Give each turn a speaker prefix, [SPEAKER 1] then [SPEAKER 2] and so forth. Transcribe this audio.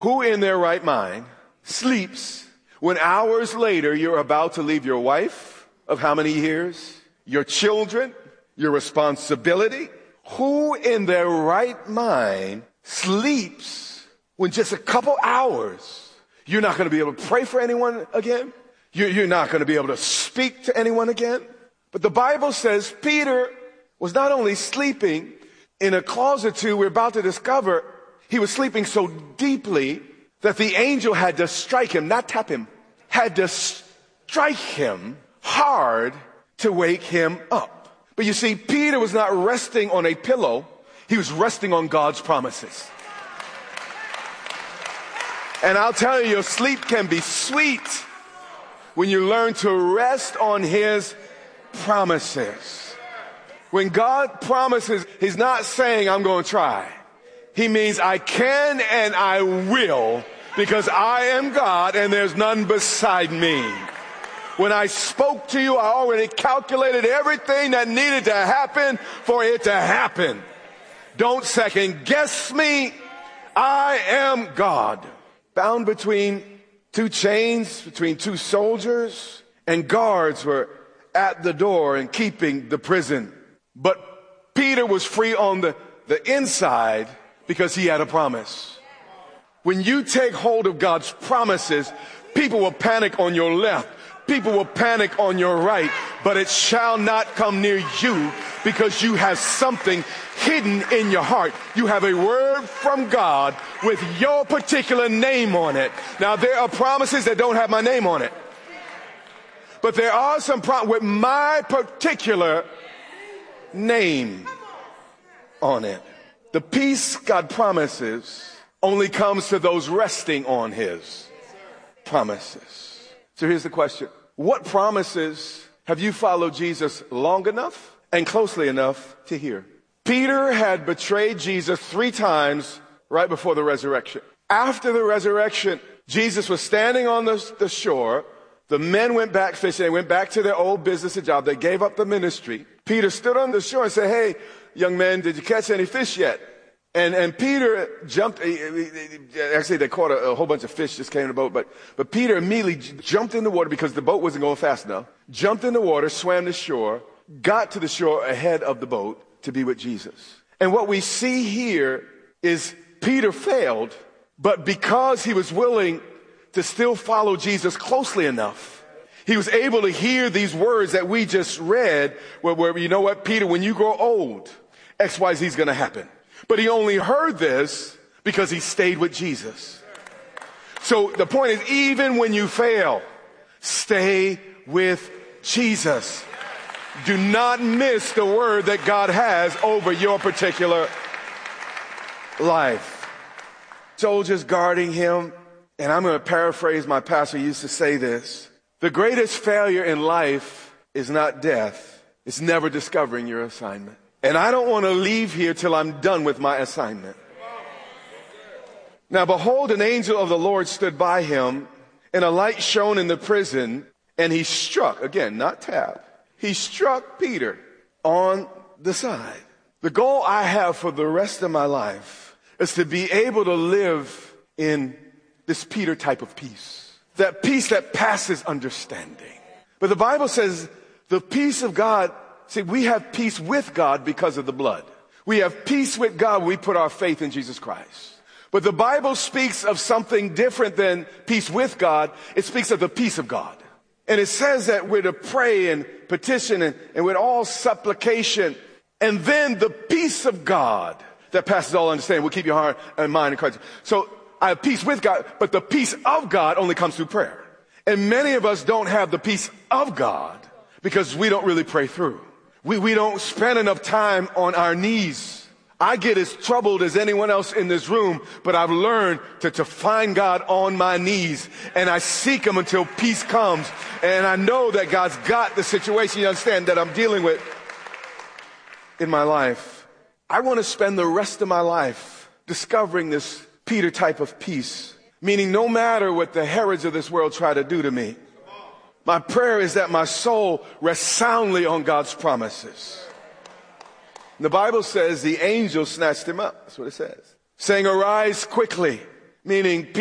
[SPEAKER 1] Who in their right mind sleeps when hours later you're about to leave your wife of how many years, your children, your responsibility? Who in their right mind sleeps when just a couple hours you're not going to be able to pray for anyone again? You're not going to be able to speak to anyone again? But the Bible says Peter was not only sleeping in a clause or two, we're about to discover he was sleeping so deeply that the angel had to strike him, not tap him, had to strike him hard to wake him up. But you see, Peter was not resting on a pillow. He was resting on God's promises. And I'll tell you, your sleep can be sweet when you learn to rest on his promises. When God promises, he's not saying, I'm going to try. He means I can and I will, because I am God and there's none beside me. When I spoke to you, I already calculated everything that needed to happen for it to happen. Don't second guess me. I am God. Bound between two chains, between two soldiers, and guards were at the door and keeping the prison. But Peter was free on the inside because he had a promise. When you take hold of God's promises, people will panic on your left. People will panic on your right, but it shall not come near you because you have something hidden in your heart. You have a word from God with your particular name on it. Now, there are promises that don't have my name on it, but there are some promises with my particular name on it. The peace God promises only comes to those resting on his promises. So here's the question. What promises have you followed Jesus long enough and closely enough to hear? Peter had betrayed Jesus 3 times right before the resurrection. After the resurrection, Jesus was standing on the shore. The men went back fishing. They went back to their old business and job. They gave up the ministry. Peter stood on the shore and said, hey, young man, did you catch any fish yet? And Peter jumped. Actually, they caught a whole bunch of fish just came in the boat. But Peter immediately jumped in the water because the boat wasn't going fast enough. Jumped in the water, swam to shore, got to the shore ahead of the boat to be with Jesus. And what we see here is Peter failed, but because he was willing to still follow Jesus closely enough, he was able to hear these words that we just read, where you know what, Peter, when you grow old, XYZ is going to happen. But he only heard this because he stayed with Jesus. So the point is, even when you fail, stay with Jesus. Do not miss the word that God has over your particular life. Soldiers guarding him, and I'm going to paraphrase my pastor used to say this. The greatest failure in life is not death. It's never discovering your assignment. And I don't want to leave here till I'm done with my assignment. Now, behold, an angel of the Lord stood by him, and a light shone in the prison, and he struck, again, not tap, he struck Peter on the side. The goal I have for the rest of my life is to be able to live in this Peter type of peace. That peace that passes understanding. But the Bible says the peace of God, see, we have peace with God because of the blood. We have peace with God when we put our faith in Jesus Christ. But the Bible speaks of something different than peace with God. It speaks of the peace of God. And it says that we're to pray and petition and with all supplication. And then the peace of God that passes all understanding will keep your heart and mind in Christ. So I have peace with God, but the peace of God only comes through prayer. And many of us don't have the peace of God because we don't really pray through. We don't spend enough time on our knees. I get as troubled as anyone else in this room, but I've learned to find God on my knees, and I seek him until peace comes. And I know that God's got the situation, you understand, that I'm dealing with in my life. I want to spend the rest of my life discovering this Peter type of peace, meaning no matter what the Herods of this world try to do to me, my prayer is that my soul rests soundly on God's promises. The Bible says the angel snatched him up. That's what it says. Saying, arise quickly. meaning